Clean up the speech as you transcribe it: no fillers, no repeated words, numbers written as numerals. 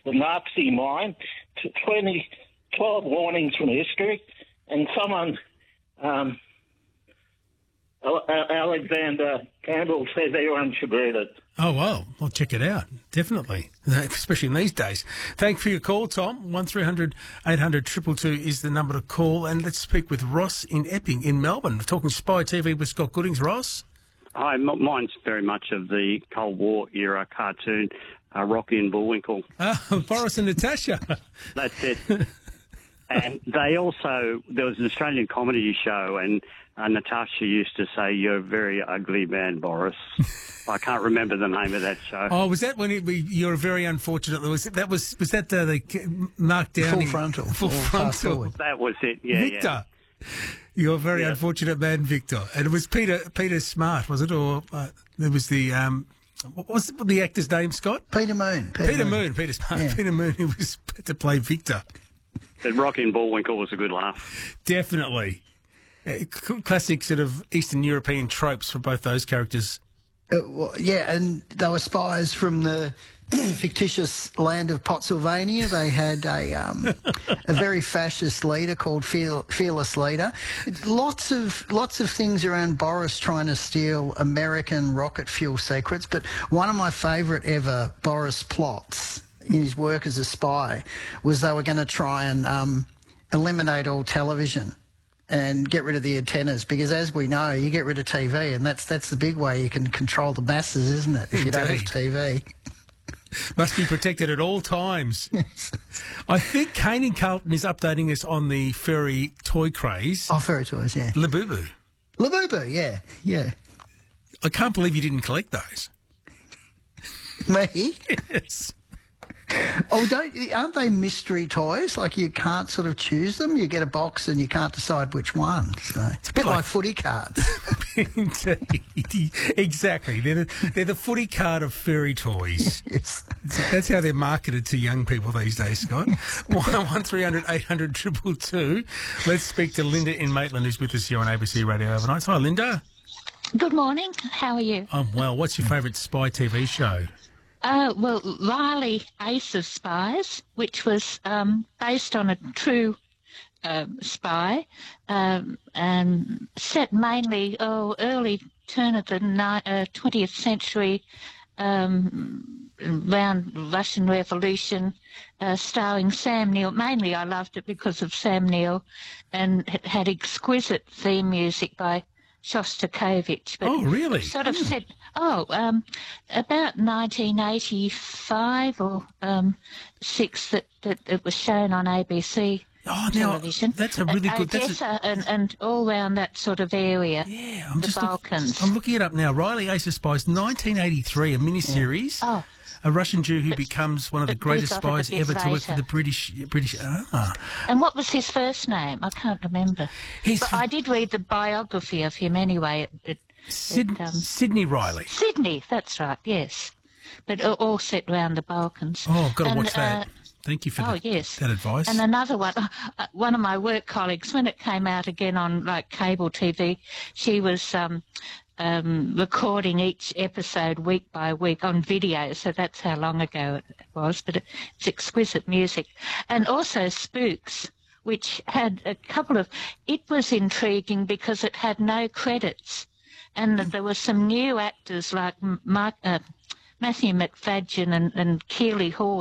the Nazi mine, 12 warnings from history, and someone, Alexander Campbell, said everyone should read it. Oh, well, I'll check it out, definitely, especially in these days. Thanks for your call, Tom. 1300 800 222 is the number to call. And let's speak with Ross in Epping in Melbourne. We're talking Spy TV with Scott Goodings. Ross? Hi, mine's very much of the Cold War era cartoon, Rocky and Bullwinkle. Oh, Boris and Natasha. That's it. And they also, there was an Australian comedy show, and Natasha used to say, "You're a very ugly man, Boris." I can't remember the name of that show. Oh, was that when you're very unfortunate? Was that the Mark Downing? Full frontal. That was it, yeah. Victor. Yeah. You're a very unfortunate man, Victor. And it was Peter Smart, was it? Or there was the... what was the actor's name, Scott? Peter Moon. Peter Moon. Peter Smart. Yeah. Peter Moon, who was to play Victor. But Rocky and Bullwinkle was a good laugh. Definitely. Classic sort of Eastern European tropes for both those characters. And they were spies from the fictitious land of Pottsylvania. They had a very fascist leader called Fearless Leader. Lots of things around Boris trying to steal American rocket fuel secrets, but one of my favourite ever Boris plots in his work as a spy was they were going to try and eliminate all television and get rid of the antennas, because as we know, you get rid of TV, and that's the big way you can control the masses, isn't it, if you don't have TV. Must be protected at all times. Yes. I think Kane and Carlton is updating us on the furry toy craze. Oh, furry toys, yeah. Labubu. Labubu, yeah. I can't believe you didn't collect those. Me? Yes. Oh, aren't they mystery toys? Like you can't sort of choose them. You get a box and you can't decide which one. So it's a bit like footy cards. Indeed. Exactly. They're the footy card of furry toys. Yes. That's how they're marketed to young people these days, Scott. 1300 800 222. Let's speak to Linda in Maitland, who's with us here on ABC Radio Overnight. Hi, Linda. Good morning. How are you? I'm well. What's your favourite spy TV show? Well, Riley, Ace of Spies, which was based on a true spy and set mainly early turn of the 20th century around Russian Revolution, starring Sam Neill. Mainly I loved it because of Sam Neill, and it had exquisite theme music by Shostakovich. But oh, really? Sort of said, about 1985 or 6 that it was shown on ABC television. That's a really good... and all around that sort of area. Yeah, Balkans. I'm looking it up now. Riley Ace of Spies, 1983, a miniseries. Yeah. Oh. A Russian Jew who becomes one of the greatest spies ever to work for the British. And what was his first name? I can't remember. But I did read the biography of him anyway. Sidney Riley. Sidney, that's right, yes. But all set around the Balkans. Oh, I've got to watch that. Thank you for that advice. And another one, one of my work colleagues, when it came out again on like cable TV, she was recording each episode week by week on video, so that's how long ago it was, but it's exquisite music. And also Spooks, which had a couple of... It was intriguing because it had no credits, and there were some new actors like Matthew McFadden and Keely Hawes